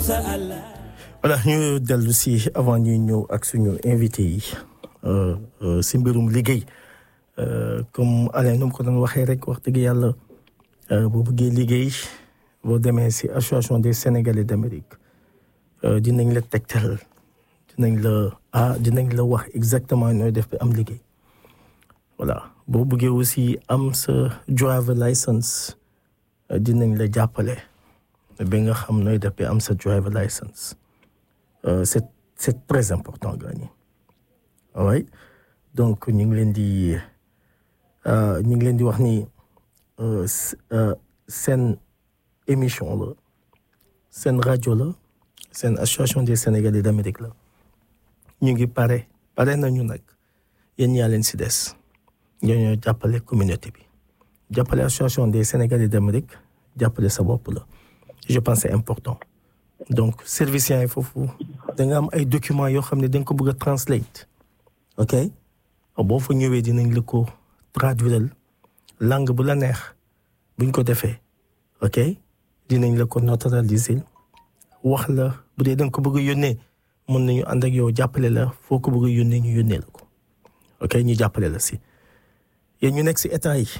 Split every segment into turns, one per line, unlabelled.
voilà ñu dellu si avant ñuy ñëw ak suñu invité yi si mbirum liggéey comme Alain nu mu ko doon waxee rek wax dëgg yàlla boo bëggee liggéey boo demee si association des Sénégalais d'Amérique dinañ la tegtal dinañ la wax exactement nooy def ba am liggéey voilà boo bëggee aussi am sa driver license dinañ la jàppale ba nga xam nooy def ba am sa driver license c'est très important gagné right donc ñu ngi leen di wax ni seen émission la seen rajo la seen association des Sénégalais d'Amérique la ñu ngi pare nañu nag yéen ñaa leen si des ñoo jàppale communauté bi jàppale association des Sénégalais d'Amérique jàppale sa bopp la je pense c'est important donc service yi foofu da nga am ay documents yoo xam ne da nga ko bëgg a translate ok boo fa ñëwee dinañ la ko traduire langue bu la neex buñ ko defee ok dinañ la ko naturaliser wax la bu dee da nga ko bëgg a yónnee mën nañu ànd ak yow jàppale la foo ko bëgg a yónnee ñu yónnee la ko ok ñu jàppale la si yéen ñu nekk si état yi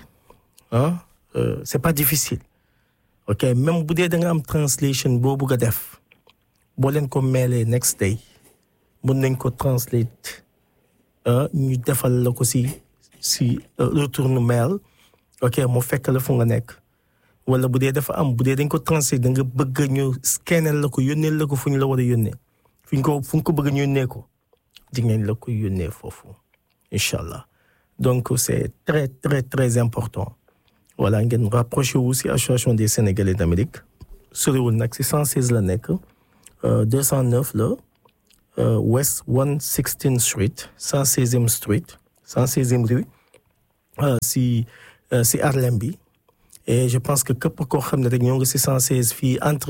c'est pas difficile ok même bu dee da nga am translation boo bëgg a def boo leen ko mailee next day mën nañ ko translate ñu defal la ko si retourne mail ok mu fekk la fu nga nekk wala bu dee dañ ko translate da nga bëgg ñu scanner la ko yónnee la ko fu ñu la war a yónnee fu nga ko bëgg ñu yónnee ko di ngeen la ko yónnee foofu incha allah donc c'est très très très important voilà ngeen rapproché wu si association des Sénégalais d'Amérique soriwul nag si 116 la nekk 209 la West 116th Street 116e Street 116e rue si Harlem bi et je pense que képp koo xam ne rek ñoo ngi si 116 fii entre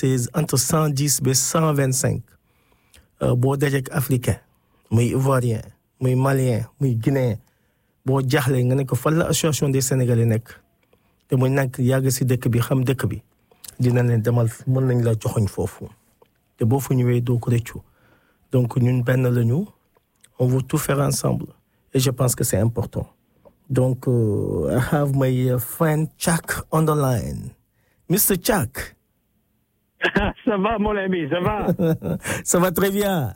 110 ba 125 boo dajeek africain muy ivoirien muy malien muy guinéen boo jaaxlee nga ne ko fan la association des Sénégalais nekk te muy nag yàgg si dëkk bi xam dëkk bi dina leen demal mën nañ la joxoñ foofu te boo fa ñëwee doo ko rëccu donc ñun benn lañu on veut tout faire ensemble et je pense que c'est important donc I have my friend Chuck on the line. Mr. Chuck.
Ça va mon ami, ça va?
Ça va très bien.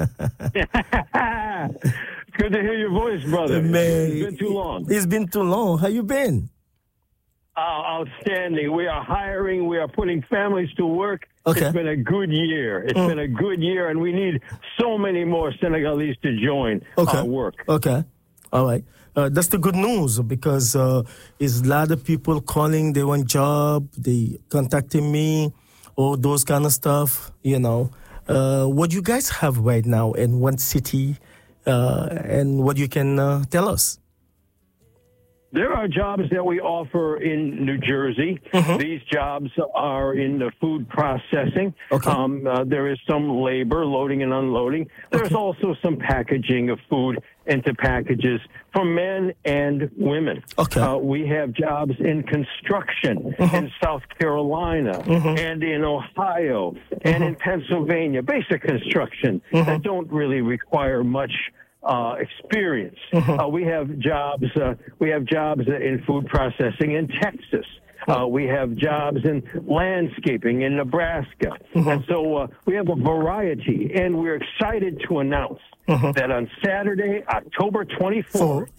Good to hear your voice, brother. It's been too long.
It's been too long. How you been?
Outstanding. We are hiring. We are putting families to work.
Okay.
It's been a good year. It's been a good year, and we need so many more Senegalese to join our work.
Okay. All right. That's the good news because there's a lot of people calling. They want job. They contacting me. All those kind of stuff, you know. What you guys have right now in one city and what you can tell us?
There are jobs that we offer in New Jersey. Mm-hmm. These jobs are in the food processing.
Okay.
There is some labor, loading and unloading. There's also some packaging of food into packages for men and women.
Okay.
We have jobs in construction in South Carolina and in Ohio and in Pennsylvania, basic construction that don't really require much experience. We have jobs in food processing in Texas. We have jobs in landscaping in Nebraska. And so we have a variety, and we're excited to announce that on Saturday, October 24th,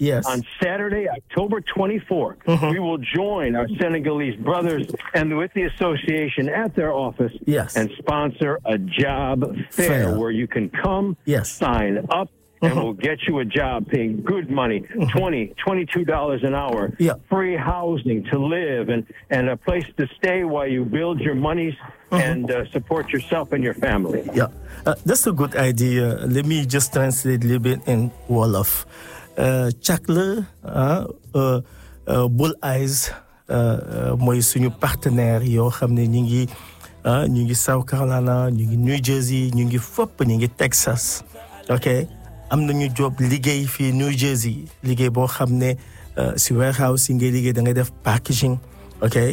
we will join our Senegalese brothers and with the association at their office and sponsor a job fair where you can come, sign up, and we'll get you a job paying good money, $22 an hour, free housing to live, and a place to stay while you build your monies and support yourself and your family.
Yeah, that's a good idea. Let me just translate a little bit in Wolof. Chakle, Bull Eyes, mooy suñu partenaire yoo xam ne ñu ngi South Carolina, ñu ngi New Jersey, ñu ngi fopp, ñu ngi Texas, ok. am nañu job liggéey fii New Jersey liggéey boo xam ne si warehouse yi ngay liggéey da ngay def packaging ok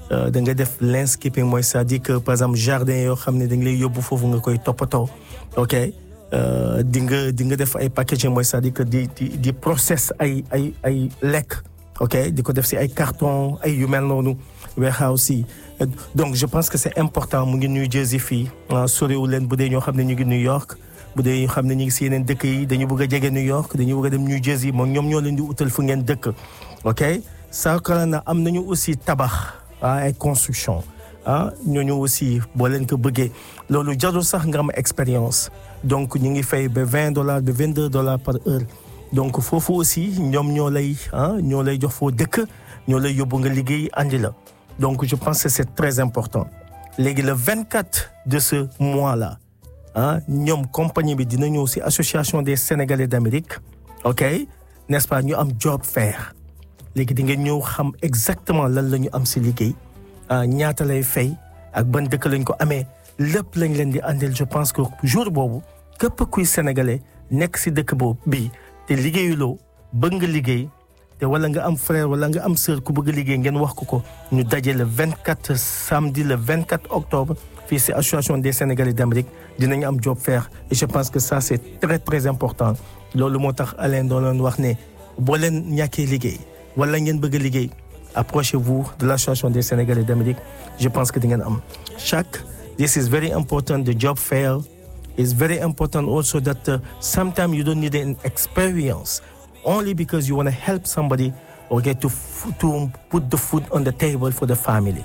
da nga def landscaping mooy c'est-à-dire que par exemple jardin yoo xam ne da nga lay yóbbu foofu nga koy toppatoo ok di nga def ay packaging mooy c'est-à-dire que di process ay lekk ok di ko def si ay carton ay yu mel noonu warehouse yi donc je pense que c'est important mu ngi New Jersey fii soriwu leen bu dee ñoo xam ne ñu ngi New York bu dee ñoo xam ne ñu ngi si yeneen dëkk yi dañu bëgg a jege New York dañu bëgg a dem New Jersey moom ñoom ñoo leen di utal fu ngeen dëkk ok saakala na am nañu aussi tabax ay construction ñooñu aussi boo leen ko bëggee loolu jarul sax nga am expérience donc ñu ngi fay ba $20 ba $22 par heure donc foofu aussi ñoom ñoo lay jox foo dëkk ñoo lay yóbbu nga liggéey andi la donc je pense que c'est très important léegi le 24 de ce mois là ñoom compagnie bi dina ñëw ci association des Sénégalais d'Amérique ok n'est-ce pas ñu am job fair léegi di nga ñëw xam exactement lan la ñu am ci liggéey ñaata lay fay ak ban dëkk lañ ko amee lépp lañ leen di andil je pense que jour boobu képp kuy sénégalais nekk ci dëkk boobu bii te liggéeyuloo bëgg nga liggéey te wala nga am frère wala nga am sœur ku bëgg liggéey ngeen wax ko ñu daje le 24 samedi le 24 octobre fii ci association des Sénégalais d'Amérique dinañ am job fair et je pense que ça c'est très très important loolu moo tax Alain doon leen wax ne boo leen ñàkkee liggéey wala ngeen bëgg liggéey approchez-vous de l'association des Sénégalais d'Amérique je pense que di ngeen am this is very important the job fair is very important also that sometimes you don't need an experience only because you want to help somebody or get to put the food on the table for the family.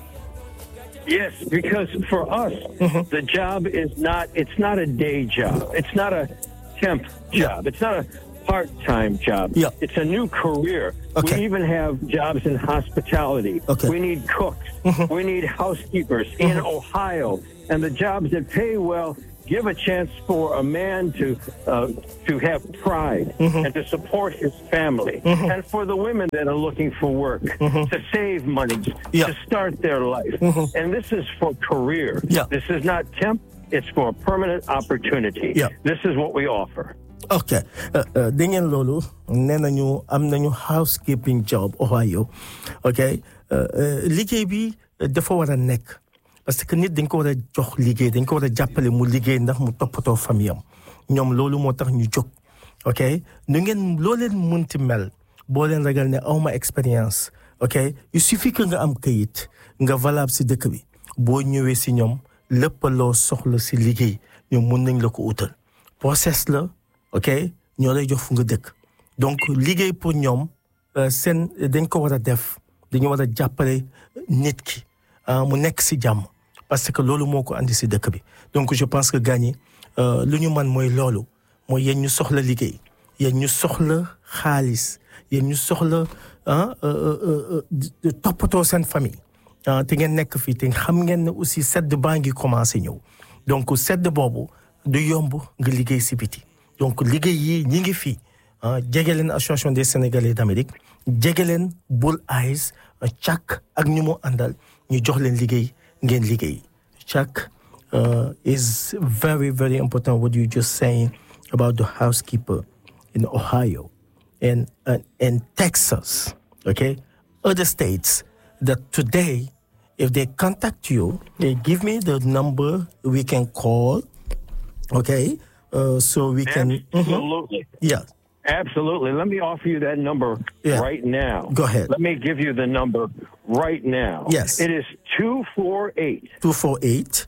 Yes, because for us, the job is not a day job. It's not a temp job. It's not a part-time job.
Yeah.
It's a new career.
Okay.
We even have jobs in hospitality.
Okay.
We need cooks. We need housekeepers in Ohio. And the jobs that pay well give a chance for a man to have pride and to support his family. And for the women that are looking for work, to save money, to start their life. And this is for career.
Yeah.
This is not temp. It's for a permanent opportunity.
Yeah.
This is what we offer.
ok dégg ngeen loolu nee nañu am nañu housekeeping job Ohio ok liggéey bi dafa war a nekk parce que nit dañ ko war a jox liggéey dañ ko war a jàppale mu liggéey ndax mu toppatoo famille am ñoom loolu moo tax ñu jóg ok nu ngeen loo leen mënti mel boo leen ragal ne awma expérience ok il suffit que nga am kayit nga valable ci dëkk bi boo ñëwee ci ñoom lépp loo soxla ci liggéey ñoom mën nañ la ko utal process la ok ñoo lay jox fu nga dëkk donc liggéey pour ñoom seen dañ ko war a def dañu war a jàppale nit ki mu nekk ci jàmm parce que loolu moo ko andi ci dëkk bi donc je pense que gagné lu ñu man mooy loolu mooy yéen ñu soxla liggéey yéen ñu soxla xaalis yéen ñu soxla toppatoo seen famille te ngeen nekk fii te xam ngeen ne aussi sedd baa ngi commencé ñëw donc sedd boobu du yomb nga liggéey ci biti donc liggéey yi ñi ngi fii jege leen association des Sénégalais d'Amérique jege leen Bull Eyes Chuck ak ñu mu àndal ñu jox leen liggéey ngeen liggéey Chuck is very very important what you just saying about the housekeeper in Ohio and Texas okay other states that today if they contact you they give me the number we can call okay so we can
Absolutely.
Yeah.
Absolutely. Let me offer you that number right now.
Go ahead.
Let me give you the number right now.
Yes.
It is 248
248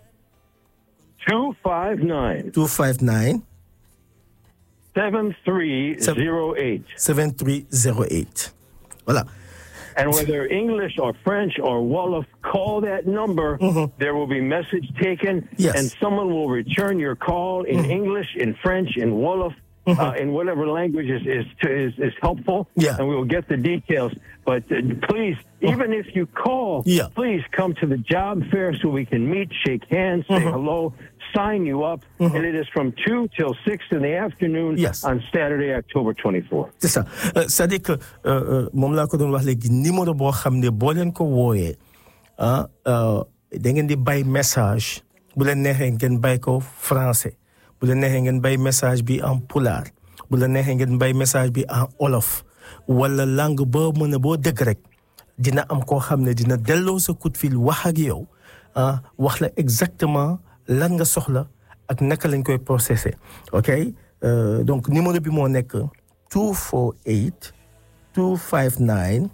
259
259
7308.
7308. Voilà.
And whether English or French or Wolof, call that number. There will be message taken, and someone will return your call in English, in French, in Wolof, in whatever language is helpful.
Yeah.
And we will get the details. But please, even if you call, please come to the job fair so we can meet, shake hands, say hello, sign you up. And it is from 2 till 6 in the afternoon on Saturday, October 24th.
C'est ça. C'est-à-dire que moom laa ko doon wax léegi numéro boo xam ne boo leen ko wooyee da ngeen di bay message bu leen neexee ngeen bay ko français bu leen neexee ngeen bay message bi en pulaar bu leen neexee ngeen bay message bi en olof wala langue boo mën a boo dëgg rek dina am koo xam ne dina delloo sa coup de fil wax ak yow wax la exactement lan nga soxla ak naka lañ koy processer ok donc numéro bi moo nekk 248 259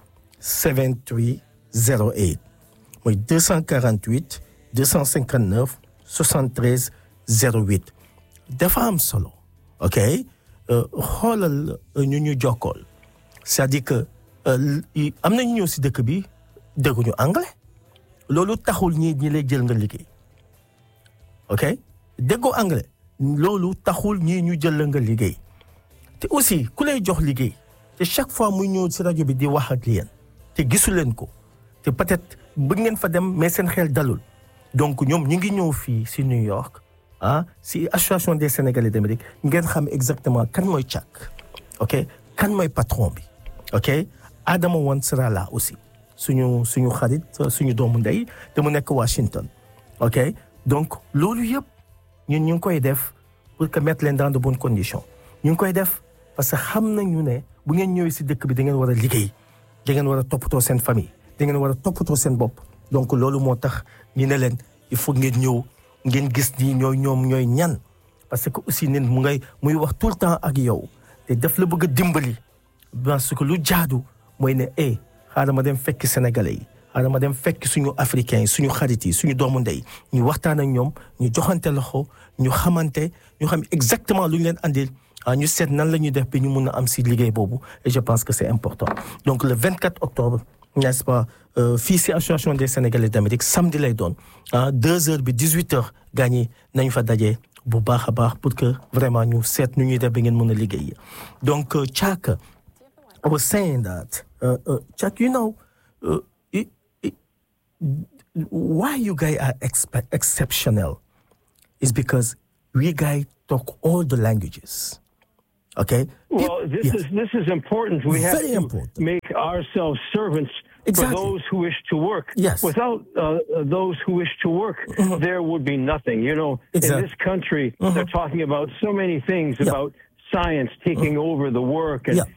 7308 mooy 248 259 73 08 dafa am solo ok xoolal ñu jokkool c'est-à-dire que am nañu ñëw si dëkk bi dégguñu anglais loolu taxul ñi lay jël nga liggéey ok déggoo anglais loolu taxul ñii ñu jël la nga liggéey te aussi ku lay jox liggéey te chaque fois muy ñëw si rajo bi di wax ak yéen te gisu leen ko te peut-être bëgg ngeen fa dem mais seen xel dalul donc ñoom ñu ngi ñëw fii si New York si association des Sénégalais d'Amérique ngeen xam exactement kan mooy Chuck ok kan mooy patron bi ok Adama Wan sera là aussi suñu xarit suñu doomu ndey te mu nekk Washington ok donc loolu yëpp ñun ñu ngi koy def pour que mettre leen dans de bonnes conditions ñu ngi koy def parce que xam nañu ne bu ngeen ñëwee si dëkk bi da ngeen war a liggéey da ngeen war a toppatoo seen famille da ngeen war a toppatoo seen bopp donc loolu moo tax ñu ne leen il faut ngeen ñëw ngeen gis ni ñooy ñan parce que aussi nit muy wax tout le temps ak yow te daf la bëgg a dimbali parce que lu jaadu mooy ne xaaral ma dem fekk sénégalais yi xaaral ma dem fekk suñu africains yi suñu xarit yi suñu doomu ndey ñu waxtaan ak ñoom ñu joxante loxo ñu xamante ñu xam exactement lu ñu leen andil ñu seet nan la ñuy def bi ñu mun a am si liggéey boobu et je pense que c'est important donc le 24 octobre n'est-ce pas fii si association des Sénégalais d'Amérique samedi lay doon 2h bi 18h gaañi nañ fa daje bu baax a baax pour que vraiment ñu seet nu ñuy def ba ngeen mën a liggéey donc Chuck I was saying that Chuck you know why you guys are exceptional is because we guys talk all the languages. Okay.
Well, this is important. We have to make ourselves servants for those who wish to work.
Yes.
Without those who wish to work, there would be nothing. You know, in this country, they're talking about so many things about science taking over the work and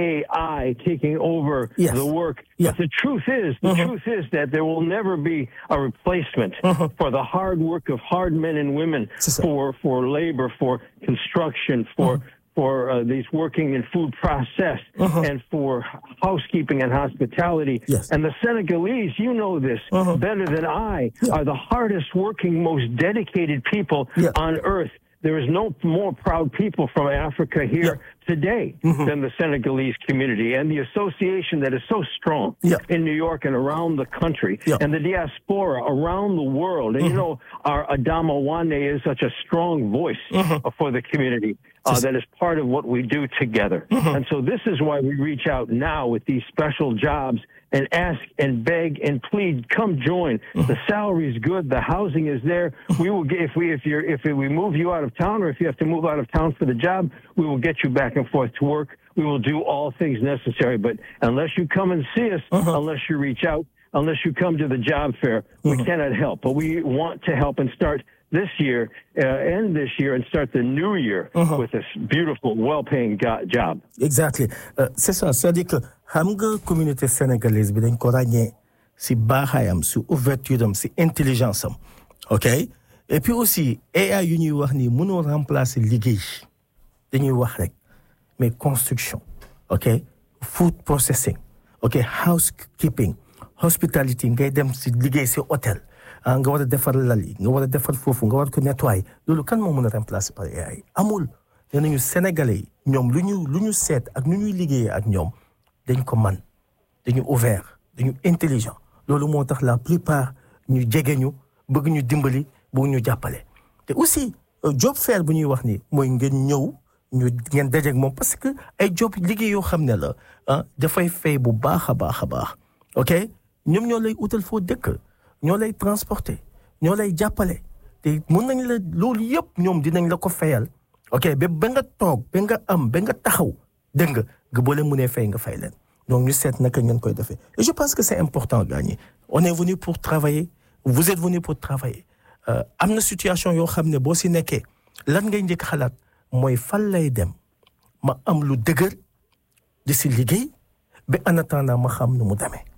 AI taking over the work. But the truth is that there will never be a replacement for the hard work of hard men and women for labor, for construction, for these working in food process and for housekeeping and hospitality.
Yes.
And the Senegalese, you know this better than I, are the hardest working, most dedicated people on earth. There is no more proud people from Africa here today than the Senegalese community and the association that is so strong in New York and around the country and the diaspora around the world. And you know, our Adama Wane is such a strong voice for the community that is part of what we do together. And so this is why we reach out now with these special jobs and ask and beg and plead, come join. The salary is good. The housing is there. We will get, if we move you out of town or if you have to move out of town for the job, we will get you back and forth to work. We will do all things necessary. But unless you come and see us, unless you reach out, unless you come to the job fair, we cannot help. But we want to help and start this year, end this year, and start the new year with this beautiful, well-paying job.
Exactly. C'est ça. C'est-à-dire que xam nga communauté sénégalaise bi dañ ko ràññee si baaxaayam, si ouverture am, si intelligence am. OK? Et puis aussi, AI yu ñuy wax ni mënoo remplacer liggéey. Dañuy wax rek. Mais construction. OK? Food processing. OK? Housekeeping. Hospitality. Ngay dem si liggéey si hôtel. Nga war a defar lal yi nga war a defar foofu nga war ko nettoyer loolu kan moo mën a remplacer par AI amul nee nañu sénégalais yi ñoom lu ñu seet ak nu ñuy liggéeyee ak ñoom dañ ko man dañu ouvert dañu intelligent loolu moo tax la plupart ñu jege ñu bëgg ñu dimbali bëgg ñu jàppale te aussi job fair bu ñuy wax ni mooy ngeen ñëw ngeen dajeek moom parce que ay job liggéey yoo xam ne la dafay fay bu baax a baax a baax ok ñoom ñoo lay utal foo dëkk ñoo lay transporter ñoo lay jàppale te mën nañ la loolu yëpp ñoom dinañ la ko fayal ok ba nga toog ba nga am ba nga taxaw dégg nga boo leen mënee fay nga fay leen donc ñu seet naka ngeen koy defee et je pense que c'est important gagner on est venu pour travailler vous êtes venu pour travailler am na situation yoo xam ne boo si nekkee lan ngay njëkk xalaat mooy fan lay dem ma am lu dëgër di si liggéey ba en attendant ma xam nu mu demee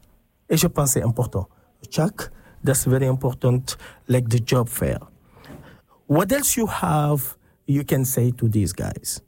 Et je pense que c'est important. Chuck, that's very important, like the job fair. What else you can say to these guys?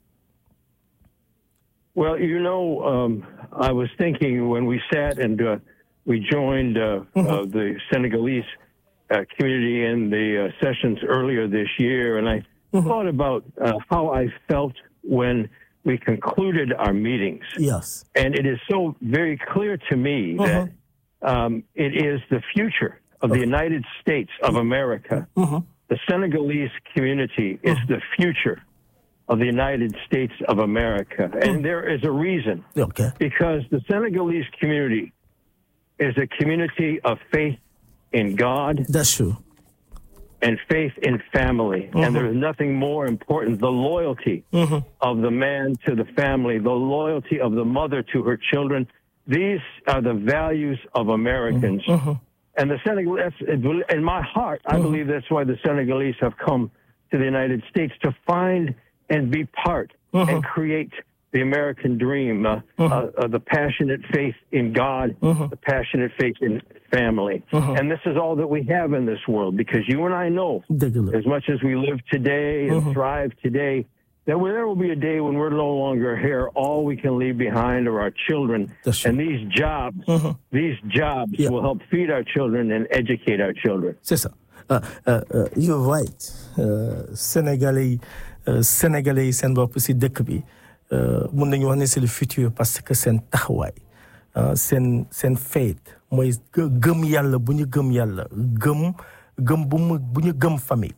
Well, I was thinking when we sat and we joined the Senegalese community in the sessions earlier this year, and I thought about how I felt when we concluded our meetings.
Yes.
And it is so very clear to me that it is the future of the United States of America. The Senegalese community is the future of the United States of America. And there is a reason.
Okay.
Because the Senegalese community is a community of faith in God.
That's true.
And faith in family. And there is nothing more important. The loyalty of the man to the family, the loyalty of the mother to her children. These are the values of Americans. And the Senegalese, in my heart, I believe that's why the Senegalese have come to the United States, to find and be part and create the American dream, the passionate faith in God, the passionate faith in family. And this is all that we have in this world, because you and I know, as much as we live today and thrive today, that there will be a day when we're no longer here. All we can leave behind are our children. And these jobs will help feed our children and educate our children.
C'est ça. You're right. Sénégalais yi seen bopp si dëkk bi mun nañu wax ne c'est le futur, parce que seen taxawaay seen faith mooy gëm yàlla bu ñu gëm yàlla gëm bu ñu gëm famille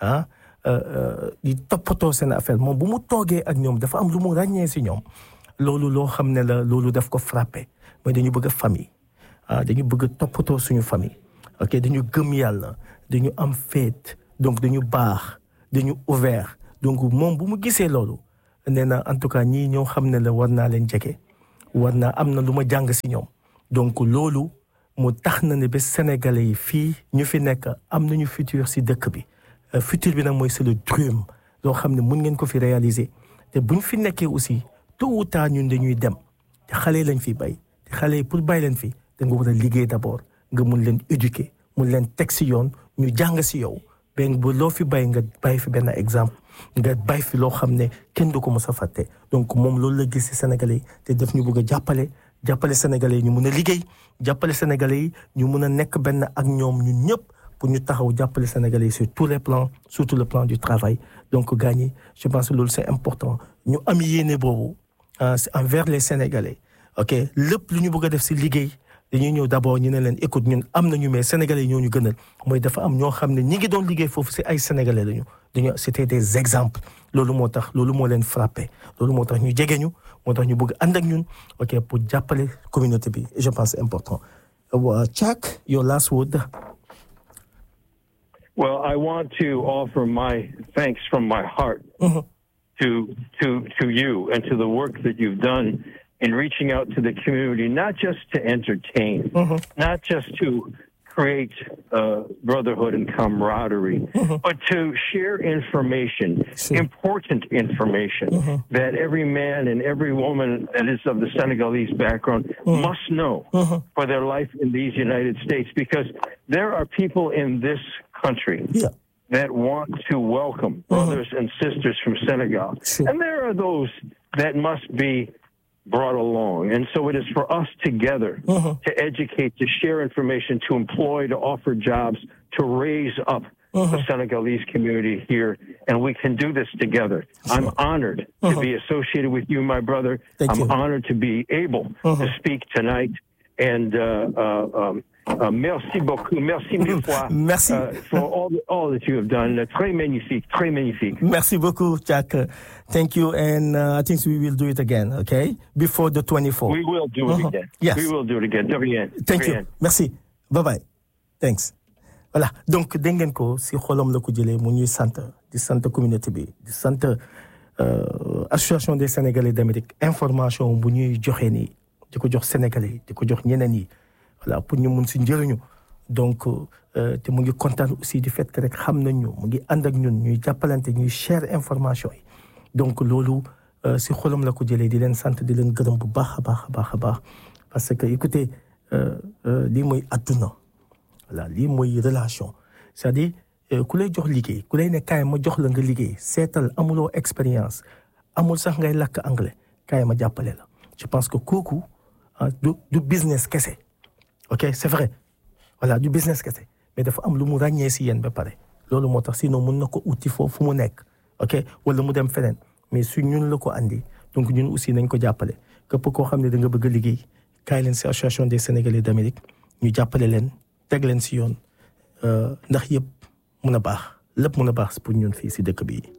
di toppatoo seen affaire moom bu mu toogee ak ñoom dafa am lu mu ràññee si ñoom loolu loo xam ne la loolu daf ko frappé mooy dañu bëgg famille dañu bëgg toppatoo suñu famille ok dañu gëm yàlla dañu am faith donc dañu baax dañu ouvert donc moom bu mu gisee loolu nee na en tout cas ñii ñoo xam ne la war naa leen jege war naa am na lu ma jàng si ñoom donc loolu mu tax na ne ba Sénégalais yi fii ñu fi nekk am nañu futur si dëkk bi futur bi nag mooy c'est le dream loo xam ne mun ngeen ko fi réaliser te buñ fi nekkee aussi tôt ou tard ñun dañuy dem te xale lañ fi bay te xale yi pour bay leen fi da nga war a liggéey d'abord nga mun leen éduquer mun leen teg si yoon ñu jàng si yow ben bu loo fi bay nga bay fi benn exemple nga bay fi loo xam ne kenn du ko mos a fàtte donc moom loolu la gis si Sénégalais yi te daf ñu bëgg a jàppale Sénégalais yi ñu mun a liggéey jàppale Sénégalais yi ñu mun a nekk benn ak ñoom ñun ñëpp pour ñu taxaw jàppale Sénégalais yi sur tous les plans, surtout le plan du travail. Donc gagner, je pense que c'est important. Ñu am yéene boobu envers les Sénégalais. OK, lépp lu ñu bëgg a def si liggéey dañuy ñëw d'abord ñu ne leen écoute ñun am nañu mais Sénégalais ñoo ñu gënal mooy dafa am ñoo xam ne ñi ngi doon liggéey foofu si ay Sénégalais lañu dañu c'était des exemples loolu moo tax loolu moo leen frappé loolu moo tax ñu jege ñu moo tax ñu bëgg ànd ak ñun OK pour jàppale communauté bi et je pense c'est important. Chuck, your last word.
Well, I want to offer my thanks from my heart to you and to the work that you've done in reaching out to the community, not just to entertain, not just to create brotherhood and camaraderie, but to share information, important information that every man and every woman that is of the Senegalese background must know for their life in these United States, because there are people in this country that want to welcome brothers and sisters from Senegal. And there are those that must be brought along. And so it is for us together to educate, to share information, to employ, to offer jobs, to raise up the Senegalese community here. And we can do this together. I'm honored to be associated with you, my brother. I'm honored to be able to speak tonight. And merci beaucoup. Merci mille fois.
Merci.
For all that you have done. Très magnifique. Très magnifique.
Merci beaucoup, Chuck. Thank you. And I think we will do it again, okay? Before the 24th.
We will do it again.
Yes.
We will do it again.
Thank you. Merci. Bye-bye. Thanks. Voilà. Donc, dégg ngeen ko si xolam la ko jëlee mu ñuy sant di sant communauté bi di sant association des Sénégalais d'Amérique information bu ñuy joxe nii di ko jox Sénégalais di ko jox ñeneen yi voilà pour ñu mun si njëriñu donc te mu ngi kontaan aussi du fait que rek xam nañ ñu mu ngi ànd ak ñun ñuy jàppalante ñuy share information yi donc loolu si xolam la ko jëlee di leen sant di leen gërëm bu baax a baax parce que écoutez lii mooy adduna voilà lii mooy relation c'est-à-dire ku lay jox liggéey ku lay ne kaay ma jox la nga liggéey seetal amuloo expérience amul sax ngay lakk anglais kaay ma jàppale la je pense que kooku du business kese ok c'est vrai voilà du business kese mais dafa am lu mu ràññee si yéen ba pare loolu moo tax sinon mun na ko uti foofu mu nekk ok wala mu dem feneen mais su ñun la ko andi donc ñun aussi nañ ko jàppale képp koo xam ne da nga bëgg a liggéey kaay leen si association des Sénégalais d'Amérique ñu jàppale leen teg leen si yoon ndax yëpp mun a baax lépp mun a baax pour ñun fii si dëkk bi.